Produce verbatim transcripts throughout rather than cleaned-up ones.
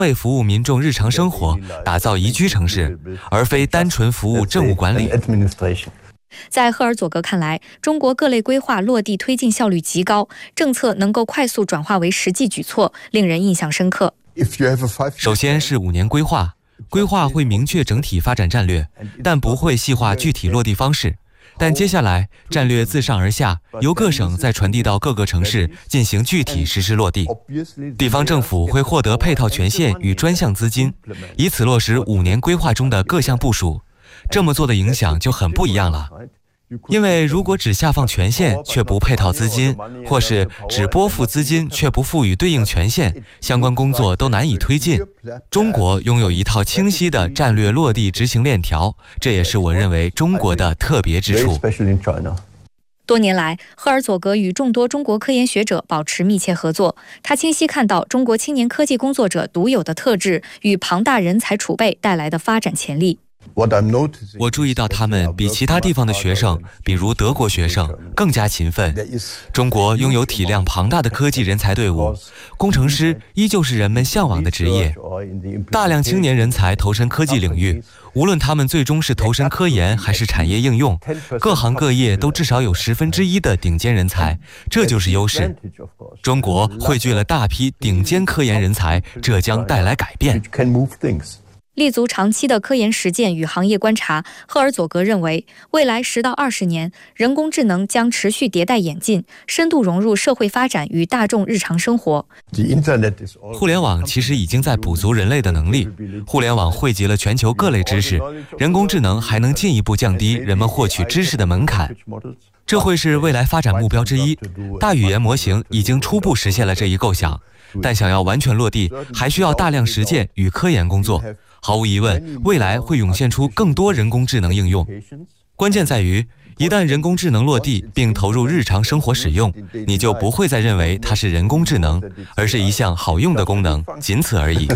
为服务民众日常生活，打造宜居城市，而非单纯服务政务管理。 在赫尔佐格看来，中国各类规划落地推进效率极高，政策能够快速转化为实际举措，令人印象深刻。 首先是五年规划，规划会明确整体发展战略，但不会细化具体落地方式。但接下来，战略自上而下，由各省再传递到各个城市，进行具体实施落地。地方政府会获得配套权限与专项资金，以此落实五年规划中的各项部署。这么做的影响就很不一样了。因为如果只下放权限却不配套资金，或是只拨付资金却不赋予对应权限，相关工作都难以推进。中国拥有一套清晰的战略落地执行链条，这也是我认为中国的特别之处。 多年来，赫尔佐格与众多中国科研学者保持密切合作。他清晰看到中国青年科技工作者独有的特质与庞大人才储备带来的发展潜力。 我注意到他们比其他地方的学生，比如德国学生，更加勤奋。中国拥有体量庞大的科技人才队伍，工程师依旧是人们向往的职业。大量青年人才投身科技领域，无论他们最终是投身科研还是产业应用，各行各业都至少有十分之一的顶尖人才，这就是优势。中国汇聚了大批顶尖科研人才，这将带来改变。 立足长期的科研实践与行业观察，赫尔佐格认为，未来十到二十年，人工智能将持续迭代演进，深度融入社会发展与大众日常生活。 互联网其实已经在补足人类的能力，互联网汇集了全球各类知识，人工智能还能进一步降低人们获取知识的门槛。这会是未来发展目标之一。大语言模型已经初步实现了这一构想，但想要完全落地，还需要大量实践与科研工作。毫无疑问，未来会涌现出更多人工智能应用。关键在于，一旦人工智能落地并投入日常生活使用，你就不会再认为它是人工智能，而是一项好用的功能，仅此而已。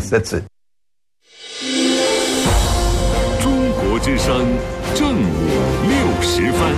中国之声，正午六时分。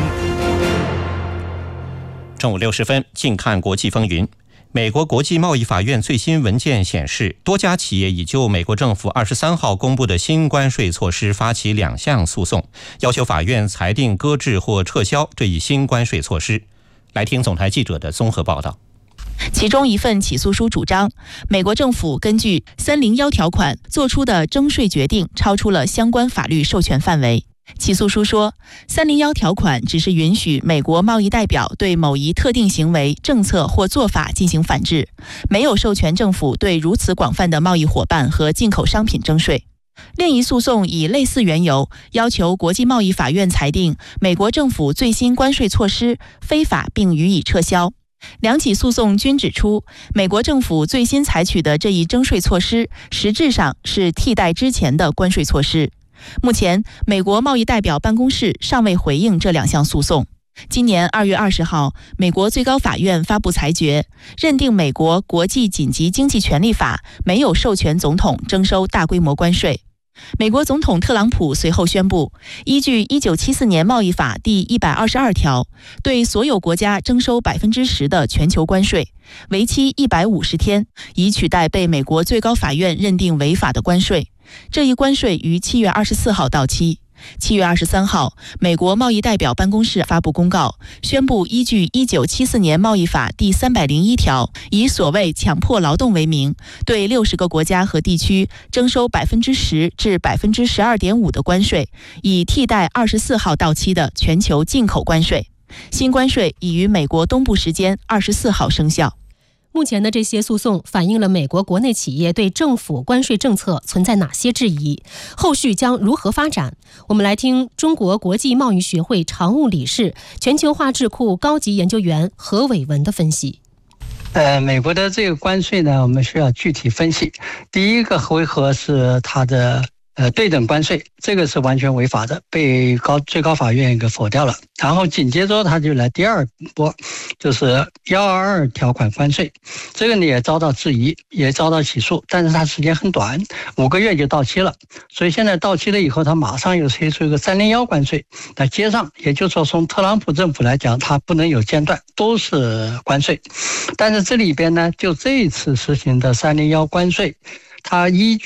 正午六十分，近看国际风云。美国国际贸易法院最新文件显示，多家企业已就美国政府二十三号公布的新关税措施发起两项诉讼，要求法院裁定搁置或撤销这一新关税措施。来听总台记者的综合报道。 其中一份起诉书主张，美国政府根据三零一条款做出的征税决定超出了相关法律授权范围。起诉书说，三零一条款只是允许美国贸易代表对某一特定行为、政策或做法进行反制，没有授权政府对如此广泛的贸易伙伴和进口商品征税。另一诉讼以类似缘由，要求国际贸易法院裁定美国政府最新关税措施非法并予以撤销。两起诉讼均指出，美国政府最新采取的这一征税措施实质上是替代之前的关税措施。目前，美国贸易代表办公室尚未回应这两项诉讼。今年二月二十号，美国最高法院发布裁决，认定美国国际紧急经济权利法没有授权总统征收大规模关税。美国总统特朗普随后宣布，依据一九七四年贸易法第一百二十二条，对所有国家征收百分之十的全球关税，为期一百五十天，以取代被美国最高法院认定违法的关税。这一关税于七月二十四号到期。七月二十三号，美国贸易代表办公室发布公告，宣布依据一九七四年贸易法第三百零一条，以所谓强迫劳动为名，对六十个国家和地区征收百分之十至百分之十二点五的关税，以替代二十四号到期的全球进口关税。新关税已于美国东部时间二十四号生效。 目前的这些诉讼反映了美国国内企业对政府关税政策存在哪些质疑，后续将如何发展？我们来听中国国际贸易学会常务理事、全球化智库高级研究员何伟文的分析。 呃，美国的这个关税呢，我们需要具体分析。第一个回合是它的呃，对等关税，这个是完全违法的，被高最高法院给否掉了。然后紧接着他就来第二波，就是一二二条款关税，这个呢也遭到质疑，也遭到起诉，但是它时间很短，五个月就到期了。所以现在到期了以后，他马上又推出一个三零一关税来接上，也就是说从特朗普政府来讲，它不能有间断，都是关税。但是这里边呢，就这一次实行的三零一关税， 它依